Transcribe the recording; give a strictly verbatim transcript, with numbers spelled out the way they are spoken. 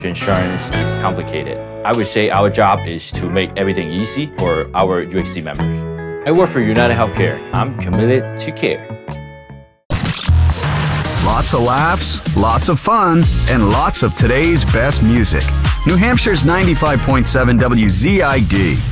Insurance is complicated. I would say our job is to make everything easy for our U X C members. I work for United Healthcare. I'm committed to care. Lots of laughs, lots of fun, and lots of today's best music. New Hampshire's ninety-five point seven W Z I D.